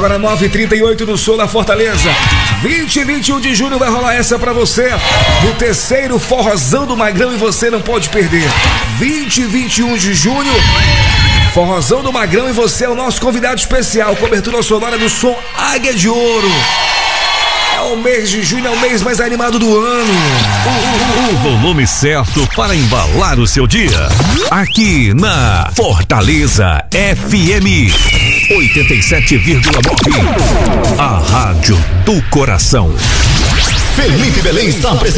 Agora 9h38 no Sul da Fortaleza. 20 e 21 de junho vai rolar essa pra você. No terceiro Forrozão do Magrão e você não pode perder. 20 e 21 de junho, Forrozão do Magrão e você é o nosso convidado especial. Cobertura sonora do som Águia de Ouro. O mês de junho é o mês mais animado do ano. O volume certo para embalar o seu dia. Aqui na Fortaleza FM 87,9. A rádio do coração. Felipe Belém está apresentando.